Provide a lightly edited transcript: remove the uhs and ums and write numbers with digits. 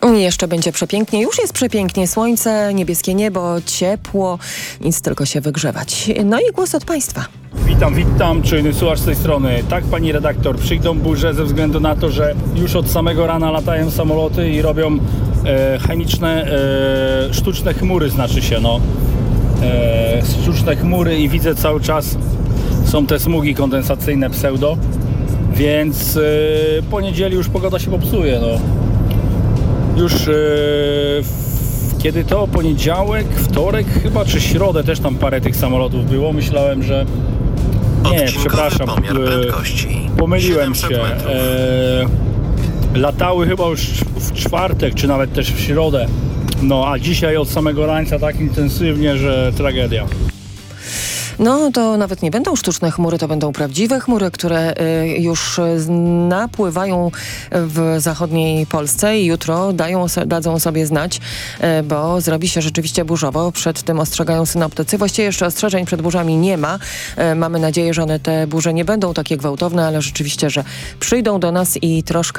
Jeszcze będzie przepięknie, już jest przepięknie, słońce, niebieskie niebo, ciepło, nic tylko się wygrzewać. No i głos od Państwa. Witam, czujny słuchacz z tej strony. Tak, pani redaktor, przyjdą burze ze względu na to, że już od samego rana latają samoloty i robią chemiczne, sztuczne chmury, sztuczne chmury i widzę cały czas są te smugi kondensacyjne pseudo, więc po niedzieli już pogoda się popsuje, Już kiedy to? Poniedziałek, wtorek chyba, czy środę też tam parę tych samolotów było. Myślałem, że... Nie, przepraszam, pomyliłem się. Latały chyba już w czwartek, czy nawet też w środę. A dzisiaj od samego rańca tak intensywnie, że tragedia. No to nawet nie będą sztuczne chmury, to będą prawdziwe chmury, które już napływają w zachodniej Polsce i jutro dadzą sobie znać, bo zrobi się rzeczywiście burzowo. Przed tym ostrzegają synoptycy. Właściwie jeszcze ostrzeżeń przed burzami nie ma. Mamy nadzieję, że te burze nie będą takie gwałtowne, ale rzeczywiście, że przyjdą do nas i troszkę